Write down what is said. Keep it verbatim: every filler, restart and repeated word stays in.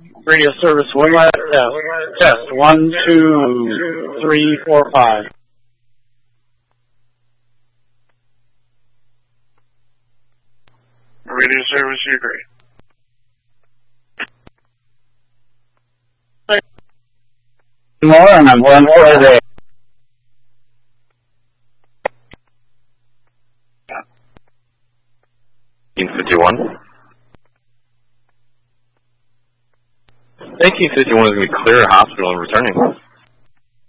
Radio service, Winglet, test. Test, one, two, three, four, five. Radio service, you agree. More, and I'm going for it. eighteen fifty-one. eighteen fifty-one is going to be clear hospital and returning.